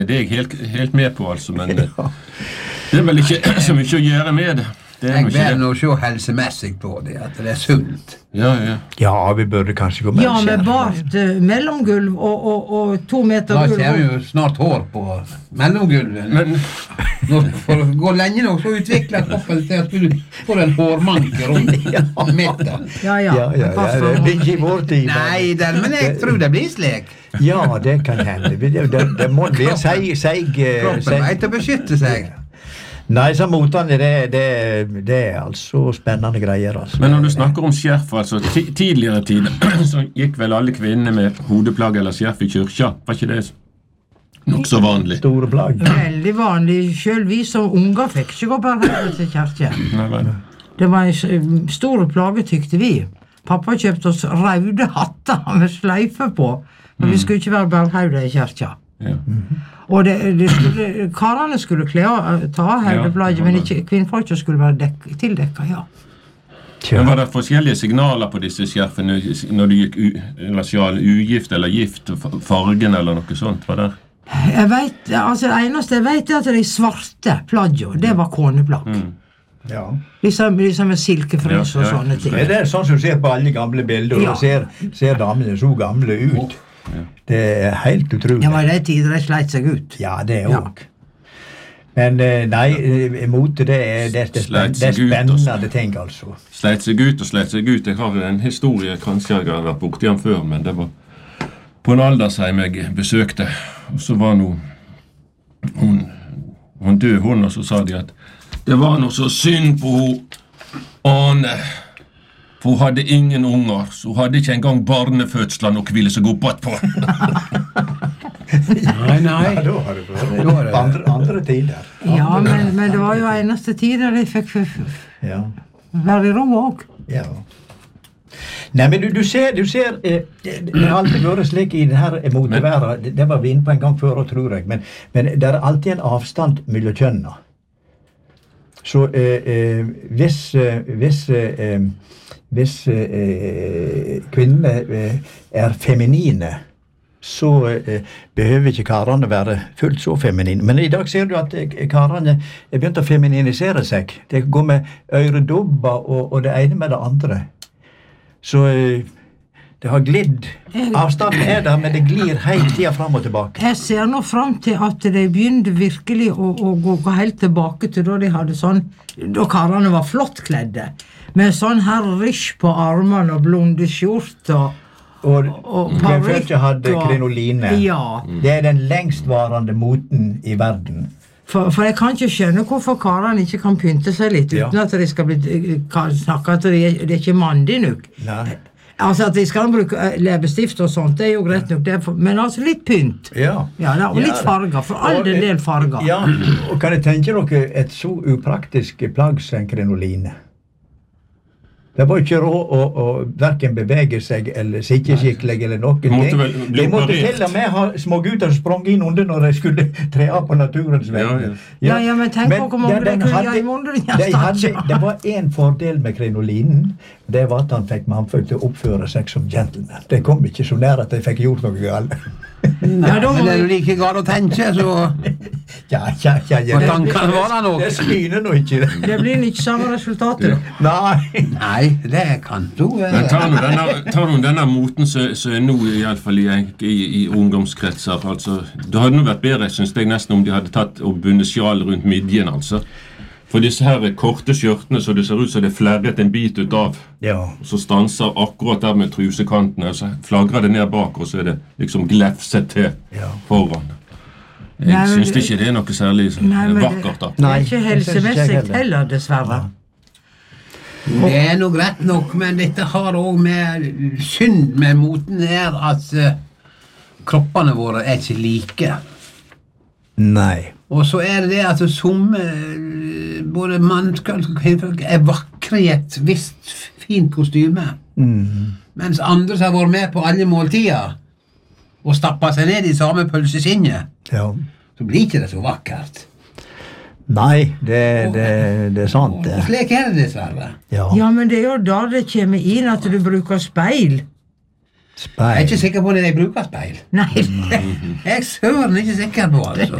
Det er jeg helt med på, altså, men det er vel ikke så mye å gjøre med det. Jeg vil nå se helsemessig på det, at det er sunt. Ja, vi burde kanskje gå med. Ja, med bart mellomgulv og 2 meter gulv. Da kommer jo snart hår på mellomgulvet. Men for å gå lenge nok, så utvikler kroppen til at du får en hårmanke rundt midten. Ja, det blir ikke i vår tid. Nei, men jeg tror det blir slik. Ja, det kan hende. Det må bli seig. Kroppen vet å beskytte seg. Nei, så motene, det er altså spennende greier. Altså. Men når du snakker om skjerf, altså tidligere tid, så gikk vel alle kvinner med hodeplagg eller skjerf i kyrkja. Var ikke det nok så vanlig? Store plagg. Veldig vanlig. Selv vi som unger fikk ikke gå barnehage til kyrkja. Det var en stor plage, tykte vi. Pappa kjøpte oss røde hatter med sløyfe på, men vi skulle ikke være barnehage i kyrkja. Og karene skulle ta høydeplagget, men ikke kvinnfolket skulle være tildekket, Men var det forskjellige signaler på disse skjerfene når du gikk ugift eller gift, fargen eller noe sånt, var det? Jeg vet, altså det eneste jeg vet er at de svarte plagget, det var koneplagg. Ja. Liksom med silkefrys og sånne ting. Det er sånn som du ser på alle gamle bilder, og ser damene så gamle ut. Det er helt utrolig. Ja, men det tider de sleit seg ut. Ja, det er også. Men nei, mote det er spennende ting, altså. Sleit seg ut. Jeg har en historie, kanskje jeg har vært borti han før, men det var på en aldersheim jeg besøkte, og så var hun død, og så sa de at det var noe så synd på Ane. For hun hadde ingen unger, så hun hadde ikke engang barnefødsler nok ville så gå opp på. Nei. Ja, da har det vært andre tider. Ja, men det var jo eneste tider de fikk være i ro også. Ja. Nei, men du ser, det har alltid vært slik i denne moteværet, det var vi inne på en gang før, tror jeg, men det er alltid en avstand mellom kjønnene. Så hvis kvinnene er feminine, så behøver ikke karene være fullt så feminine. Men i dag ser du at karene er begynt å femininisere seg. Det går med øredobber og det ene med det andre. Så det har glidd. Avstanden er der, men det glir hele tiden fram og tilbake. Jeg ser nå fram til at de begynte virkelig å gå helt tilbake til da de hadde sånn, da karene var flott kledde, med sånn her rysj på armene og blonde skjort og parykk. Og hadde krinoline. Ja. Det er den lengstvarende moten i verden. For jeg kan ikke skjønne hvorfor karene ikke kan pynte seg litt uten at de skal bli snakket at det er ikke mandig nok. Nei. Altså at de skal bruke leppestift og sånt, det er jo greit nok, men altså litt pynt. Og litt farger, for all del farger. Ja, og kan jeg tenke dere et så upraktisk plagg som en krinoline? Det var ikke råd å hverken bevege seg eller sitte skikkelig eller noen ting. De måtte til og med ha små gutter som sprang inn under når de skulle tre av på naturens vei. Ja, men tenk på hvor mange de kunne gjøre i munnen. Det var en fordel med krinolinen, det var at han fikk mannfolk til å oppføre seg som gentleman. Det kom ikke så nær at de fikk gjort noe galt. Nei, men det er jo like galt å tenke, så... Ja. Og tankene var det nok. Det skyner nå ikke. Det blir ikke samme resultater. Nei, det kan du. Men tar du denne moten så er nå i alle fall i ungdomskretser, altså, det hadde nå vært bedre, synes jeg nesten, om de hadde tatt og bundet sjal rundt midjen, altså. For disse her korte skjørtene, så det ser ut som det flerret en bit ut av. Og så stanser akkurat der med trusekantene, så flagrer det ned bak, og så er det liksom glefset til foran. Jeg synes ikke det er noe særlig vakkert da. Det er ikke helsemessig heller, dessverre. Det er nok rett nok, men dette har også med synd med moten er at kroppene våre er ikke like. Nei. Og så er det at som både mannskap og kvinnfolk er vakre i et visst fint kostyme. Mens andre som har vært med på alle måltider og stappet seg ned i samme pølsesinje, så blir ikke det så vakkert. Nei, det er sant. Og slik er det dessverre. Ja, men det er jo da det kommer inn at du bruker speil. Jeg er ikke sikker på det de bruker speil. Nei, Jeg er søren ikke sikker på, altså.